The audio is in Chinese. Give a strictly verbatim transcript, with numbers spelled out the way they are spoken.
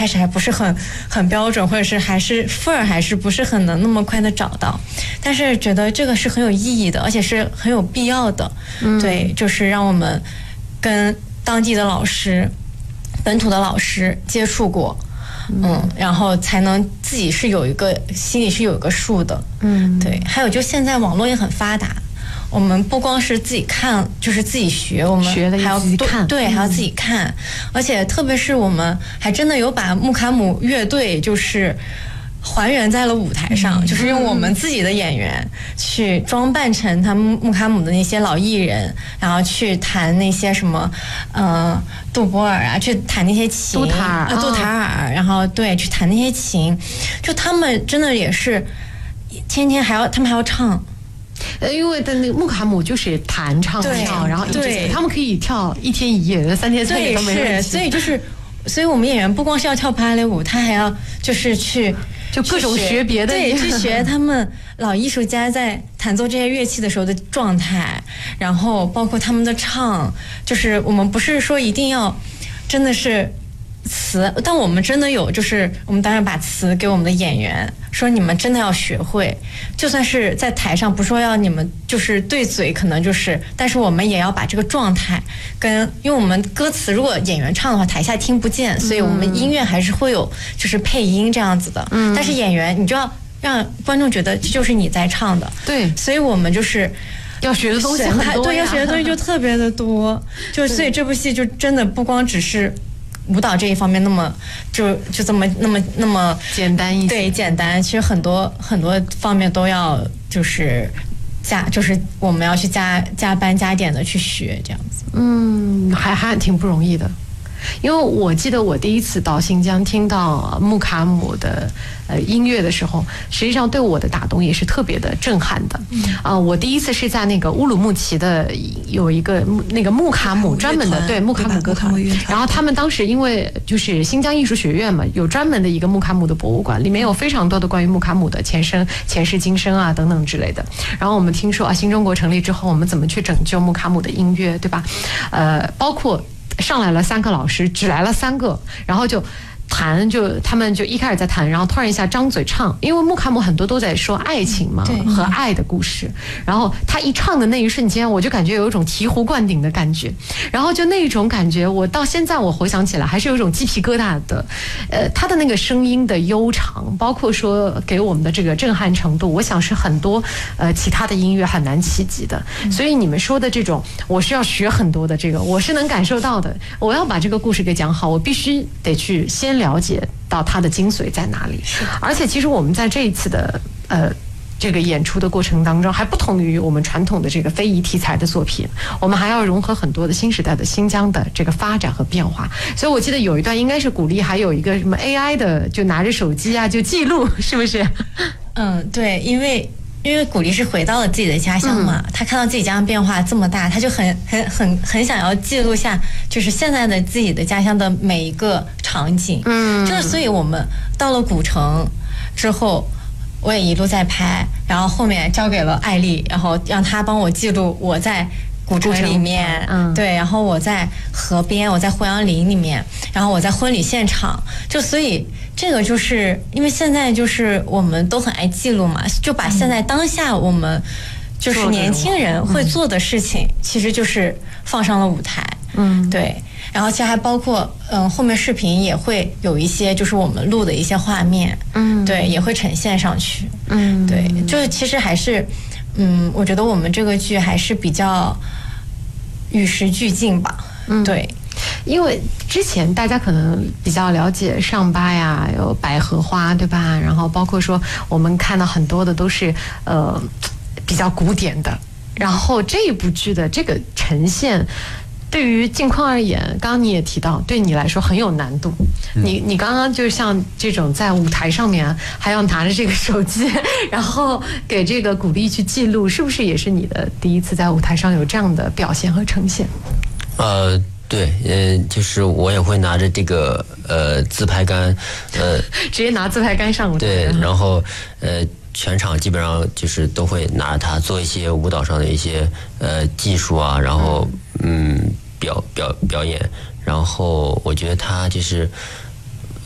开始还不是很很标准，或者是还是份儿还是不是很能那么快的找到，但是觉得这个是很有意义的，而且是很有必要的。嗯，对，就是让我们跟当地的老师、本土的老师接触过。嗯，然后才能自己是有一个心里是有一个数的。嗯，对。还有就现在网络也很发达，我们不光是自己看，就是自己学，我们还要看，对，还要自己看。而且特别是我们还真的有把穆卡姆乐队就是还原在了舞台上，嗯、就是用我们自己的演员去装扮成他们穆卡姆的那些老艺人，然后去弹那些什么，呃，杜博尔啊，去弹那些琴， 杜塔尔， 啊，杜塔尔，然后对，去弹那些琴，就他们真的也是天天还要，他们还要唱。 呃，因为的那个穆卡姆就是弹唱跳，然后一直他们可以跳一天一夜、三天三夜都没问题。 所以就是，所以我们演员不光是要跳芭蕾舞，他还要就是去。 就各种学别的， 对，去学他们老艺术家在弹奏这些乐器的时候的状态，然后包括他们的唱，就是我们不是说一定要真的是词，但我们真的有，就是我们当然把词给我们的演员说，你们真的要学会，就算是在台上不说要你们就是对嘴，可能就是，但是我们也要把这个状态跟，因为我们歌词如果演员唱的话，台下听不见，所以我们音乐还是会有就是配音这样子的，嗯，但是演员你就要让观众觉得这就是你在唱的， 对， 所以我们就是要学的东西很多呀， 对，要学的东西就特别的多，就所以这部戏就真的不光只是舞蹈这一方面那么就就这么那么那么简单一些， 对，简单，其实很多很多方面都要就是加，就是我们要去加加班加点的去学这样子。 嗯，还还挺不容易的。因为我记得我第一次到新疆听到穆卡姆的呃音乐的时候，实际上对我的打动也是特别的震撼的。啊、呃，我第一次是在那个乌鲁木齐的有一个那个穆卡姆专门的对穆卡姆歌团，然后他们当时因为就是新疆艺术学院嘛，有专门的一个穆卡姆的博物馆，里面有非常多的关于穆卡姆的前生、前世今生啊等等之类的。然后我们听说啊，新中国成立之后，我们怎么去拯救穆卡姆的音乐，对吧？呃，包括。上来了三个老师，只来了三个，然后就弹，就他们就一开始在弹，然后突然一下张嘴唱，因为穆卡姆很多都在说爱情嘛和爱的故事，然后他一唱的那一瞬间，我就感觉有一种醍醐灌顶的感觉，然后就那种感觉，我到现在我回想起来还是有一种鸡皮疙瘩的。呃，他的那个声音的悠长，包括说给我们的这个震撼程度，我想是很多呃其他的音乐很难企及的。所以你们说的这种，我是要学很多的，这个我是能感受到的。我要把这个故事给讲好，我必须得去先了解到它的精髓在哪里。而且其实我们在这一次的呃这个演出的过程当中，还不同于我们传统的这个非遗题材的作品，我们还要融合很多的新时代的新疆的这个发展和变化。所以我记得有一段应该是鼓励还有一个什么 A I 的，就拿着手机啊就记录，是不是？ 嗯，对，因为因为古力是回到了自己的家乡嘛，嗯、他看到自己家乡变化这么大，他就很很很很想要记录下，就是现在的自己的家乡的每一个场景。嗯，就是所以我们到了古城之后，我也一路在拍，然后后面交给了艾丽，然后让她帮我记录我在古城里面，嗯，对，然后我在河边，我在胡杨林里面，然后我在婚礼现场，就所以这个就是因为现在就是我们都很爱记录嘛，就把现在当下我们就是年轻人会做的事情，嗯、其实就是放上了舞台，嗯，对，然后其实还包括嗯后面视频也会有一些就是我们录的一些画面，嗯，对，也会呈现上去，嗯，对，就是其实还是。嗯，我觉得我们这个剧还是比较与时俱进吧。嗯，对， 因为之前大家可能比较了解上巴呀，有百合花，对吧？然后包括说我们看到很多的都是呃比较古典的，然后这一部剧的这个呈现。对于镜框而言，刚刚你也提到，对你来说很有难度。嗯、你你刚刚就像这种在舞台上面还要拿着这个手机，然后给这个鼓励去记录，是不是也是你的第一次在舞台上有这样的表现和呈现？ 呃，对，呃，就是我也会拿着这个呃自拍杆，呃， 直接拿自拍杆上舞台。 对，然后呃。全场基本上就是都会拿着它做一些舞蹈上的一些呃技术啊，然后嗯表表表演，然后我觉得它就是